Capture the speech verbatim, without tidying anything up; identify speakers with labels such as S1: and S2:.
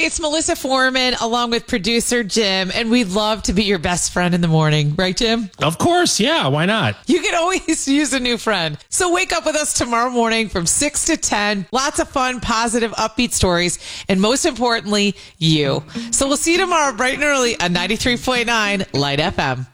S1: it's Melissa Foreman along with producer Jim, and we'd love to be your best friend in the morning. Right, Jim?
S2: Of course. Yeah. Why not?
S1: You can always use a new friend. So wake up with us tomorrow morning from six to ten. Lots of fun, positive, upbeat stories, and most importantly, you. So we'll see you tomorrow bright and early on ninety-three point nine Light F M.